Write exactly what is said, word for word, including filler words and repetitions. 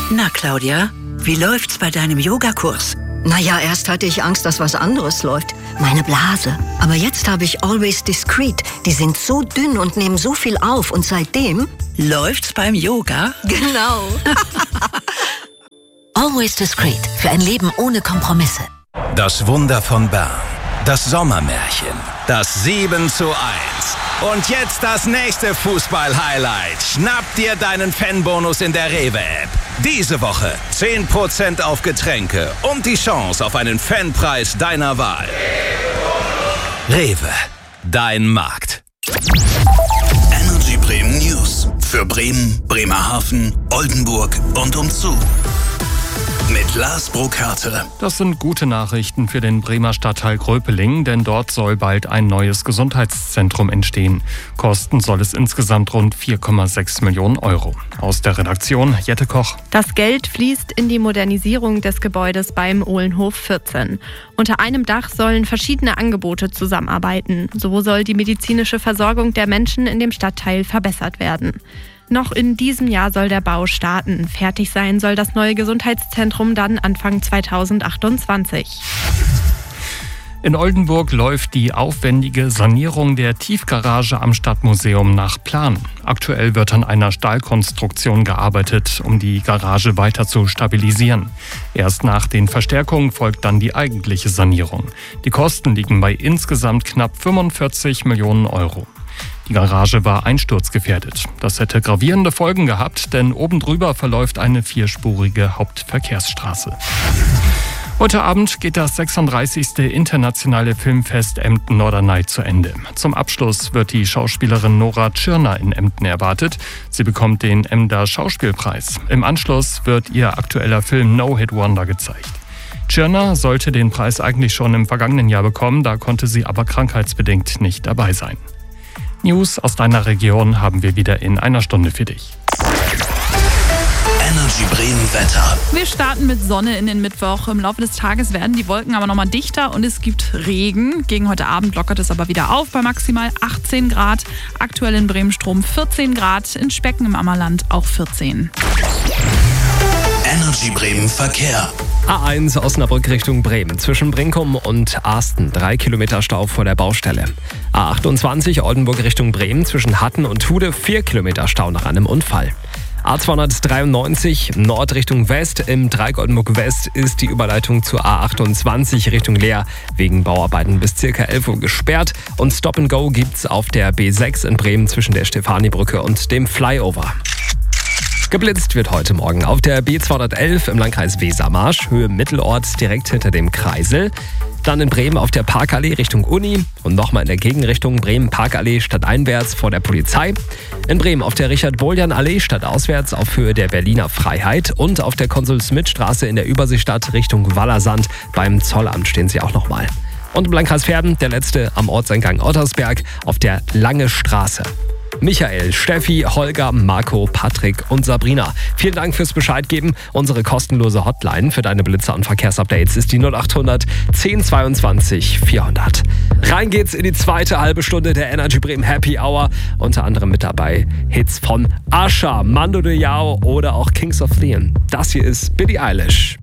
Na, Claudia, wie läuft's bei deinem Yogakurs? Naja, erst hatte ich Angst, dass was anderes läuft. Meine Blase. Aber jetzt habe ich Always Discreet. Die sind so dünn und nehmen so viel auf. Und seitdem... Läuft's beim Yoga? Genau. Always Discreet. Für ein Leben ohne Kompromisse. Das Wunder von Bern. Das Sommermärchen. Das sieben zu eins. Und jetzt das nächste Fußball-Highlight. Schnapp dir deinen Fanbonus in der Rewe-App. Diese Woche zehn Prozent auf Getränke und die Chance auf einen Fanpreis deiner Wahl. Rewe, dein Markt. Energy Bremen News. Für Bremen, Bremerhaven, Oldenburg und umzu. Mit Lars Burkhardt. Das sind gute Nachrichten für den Bremer Stadtteil Gröpeling, denn dort soll bald ein neues Gesundheitszentrum entstehen. Kosten soll es insgesamt rund vier Komma sechs Millionen Euro. Aus der Redaktion Jette Koch. Das Geld fließt in die Modernisierung des Gebäudes beim Ohlenhof vierzehn. Unter einem Dach sollen verschiedene Angebote zusammenarbeiten. So soll die medizinische Versorgung der Menschen in dem Stadtteil verbessert werden. Noch in diesem Jahr soll der Bau starten. Fertig sein soll das neue Gesundheitszentrum dann Anfang zweitausendachtundzwanzig. In Oldenburg läuft die aufwendige Sanierung der Tiefgarage am Stadtmuseum nach Plan. Aktuell wird an einer Stahlkonstruktion gearbeitet, um die Garage weiter zu stabilisieren. Erst nach den Verstärkungen folgt dann die eigentliche Sanierung. Die Kosten liegen bei insgesamt knapp fünfundvierzig Millionen Euro. Die Garage war einsturzgefährdet. Das hätte gravierende Folgen gehabt, denn oben drüber verläuft eine vierspurige Hauptverkehrsstraße. Heute Abend geht das sechsunddreißigste Internationale Filmfest Emden-Norderney zu Ende. Zum Abschluss wird die Schauspielerin Nora Tschirner in Emden erwartet. Sie bekommt den Emder Schauspielpreis. Im Anschluss wird ihr aktueller Film No Hit Wonder gezeigt. Tschirner sollte den Preis eigentlich schon im vergangenen Jahr bekommen, da konnte sie aber krankheitsbedingt nicht dabei sein. News aus deiner Region haben wir wieder in einer Stunde für dich. Energy Bremen Wetter. Wir starten mit Sonne in den Mittwoch. Im Laufe des Tages werden die Wolken aber nochmal dichter und es gibt Regen. Gegen heute Abend lockert es aber wieder auf bei maximal achtzehn Grad. Aktuell in Bremen-Strom vierzehn Grad, in Specken im Ammerland auch vierzehn. Energy Bremen Verkehr. A eins Osnabrück Richtung Bremen. Zwischen Brinkum und Arsten. Drei Kilometer Stau vor der Baustelle. A achtundzwanzig Oldenburg Richtung Bremen. Zwischen Hatten und Tude. Vier Kilometer Stau nach einem Unfall. A zweihundertdreiundneunzig Nord Richtung West. Im Dreieck Oldenburg West ist die Überleitung zur A achtundzwanzig Richtung Leer wegen Bauarbeiten bis ca. elf Uhr gesperrt. Und Stop and Go gibt's auf der B sechs in Bremen zwischen der Stefanibrücke und dem Flyover. Geblitzt wird heute Morgen auf der B zweihundertelf im Landkreis Wesermarsch, Höhe Mittelort direkt hinter dem Kreisel. Dann in Bremen auf der Parkallee Richtung Uni und nochmal in der Gegenrichtung Bremen Parkallee stadteinwärts vor der Polizei. In Bremen auf der Richard-Boljan-Allee stadtauswärts auf Höhe der Berliner Freiheit und auf der Konsul-Schmidt-Straße in der Überseestadt Richtung Wallersand beim Zollamt stehen sie auch nochmal. Und im Landkreis Verden der letzte am Ortseingang Ottersberg auf der Lange Straße. Michael, Steffi, Holger, Marco, Patrick und Sabrina. Vielen Dank fürs Bescheid geben. Unsere kostenlose Hotline für deine Blitzer und Verkehrsupdates ist die null achthundert zehn zweiundzwanzig vierhundert. Rein geht's in die zweite halbe Stunde der Energy Bremen Happy Hour. Unter anderem mit dabei Hits von Asha, Mando Diao oder auch Kings of Leon. Das hier ist Billie Eilish.